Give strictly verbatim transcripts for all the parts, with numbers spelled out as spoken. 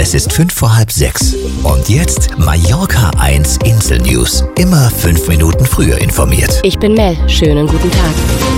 Es ist fünf vor halb sechs. Und jetzt Mallorca eins Insel News. Immer fünf Minuten früher informiert. Ich bin Mel. Schönen guten Tag.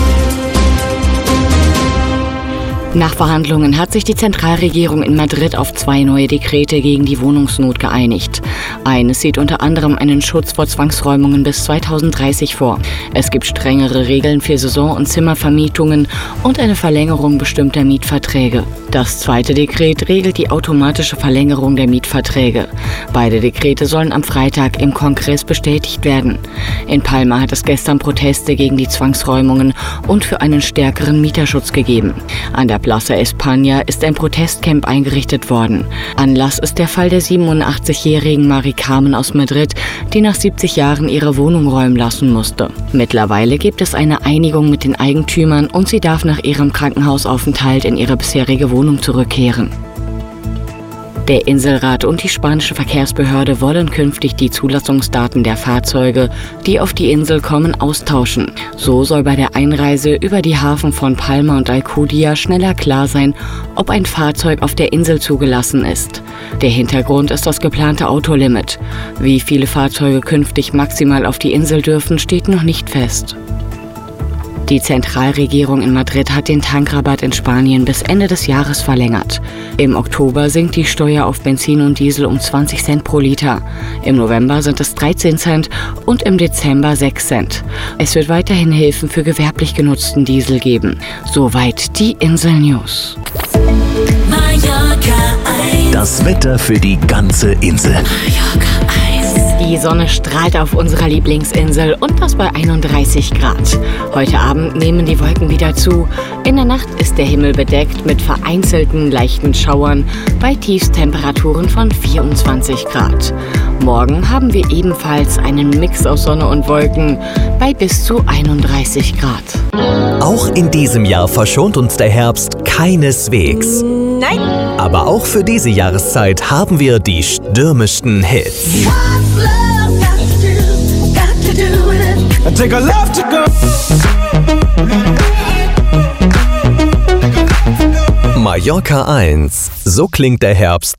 Nach Verhandlungen hat sich die Zentralregierung in Madrid auf zwei neue Dekrete gegen die Wohnungsnot geeinigt. Eines sieht unter anderem einen Schutz vor Zwangsräumungen bis zweitausenddreißig vor. Es gibt strengere Regeln für Saison- und Zimmervermietungen und eine Verlängerung bestimmter Mietverträge. Das zweite Dekret regelt die automatische Verlängerung der Mietverträge. Beide Dekrete sollen am Freitag im Kongress bestätigt werden. In Palma hat es gestern Proteste gegen die Zwangsräumungen und für einen stärkeren Mieterschutz gegeben. An der Plaza España ist ein Protestcamp eingerichtet worden. Anlass ist der Fall der siebenundachtzigjährigen Mari Carmen aus Madrid, die nach siebzig Jahren ihre Wohnung räumen lassen musste. Mittlerweile gibt es eine Einigung mit den Eigentümern und sie darf nach ihrem Krankenhausaufenthalt in ihre bisherige Wohnung zurückkehren. Der Inselrat und die spanische Verkehrsbehörde wollen künftig die Zulassungsdaten der Fahrzeuge, die auf die Insel kommen, austauschen. So soll bei der Einreise über die Hafen von Palma und Alcudia schneller klar sein, ob ein Fahrzeug auf der Insel zugelassen ist. Der Hintergrund ist das geplante Autolimit. Wie viele Fahrzeuge künftig maximal auf die Insel dürfen, steht noch nicht fest. Die Zentralregierung in Madrid hat den Tankrabatt in Spanien bis Ende des Jahres verlängert. Im Oktober sinkt die Steuer auf Benzin und Diesel um zwanzig Cent pro Liter. Im November sind es dreizehn Cent und im Dezember sechs Cent. Es wird weiterhin Hilfen für gewerblich genutzten Diesel geben. Soweit die Insel News. Das Wetter für die ganze Insel. Die Sonne strahlt auf unserer Lieblingsinsel und das bei einunddreißig Grad. Heute Abend nehmen die Wolken wieder zu. In der Nacht ist der Himmel bedeckt mit vereinzelten leichten Schauern bei Tiefstemperaturen von vierundzwanzig Grad. Morgen haben wir ebenfalls einen Mix aus Sonne und Wolken bei bis zu einunddreißig Grad. Auch in diesem Jahr verschont uns der Herbst keineswegs. Nein. Aber auch für diese Jahreszeit haben wir die stürmischsten Hits. Mallorca eins. So klingt der Herbst